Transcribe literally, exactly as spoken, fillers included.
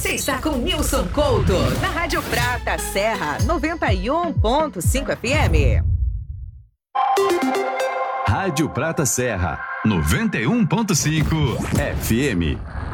Você está com Nilson Couto, na Rádio Prata Serra, noventa e um ponto cinco F M. Rádio Prata Serra, noventa e um ponto cinco F M.